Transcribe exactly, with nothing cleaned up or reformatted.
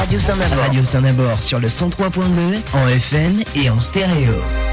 Radio Saint-Nabord. Radio Saint-Nabord sur le cent trois point deux, en F M et en stéréo.